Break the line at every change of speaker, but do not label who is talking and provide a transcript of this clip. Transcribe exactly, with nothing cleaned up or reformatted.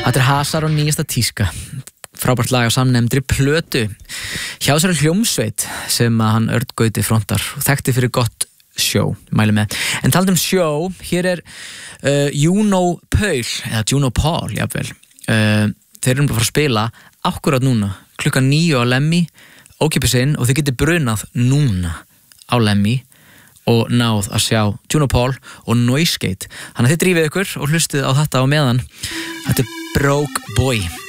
Þetta er Hasar og nýjasta tíska. Frábært lag á samnefndri plötu. Hjá þessari hljómsveit sem að hann Örn Gauti frontar og þekkti fyrir gott sjó, mæli með. En talandi um sjó, hér er uh, Juno Paul, eða Juno Paul, jafnvel. Uh, þeir eru bara að fara að spila akkurat núna, klukkan níu á Lemmy, ókeypis inn og þið getið brunað núna á Lemmy og náð að sjá Juno Paul og Noisegate. Þannig að þið drífið ykkur og hlustið á þetta á meðan. Þetta er Broke Boy.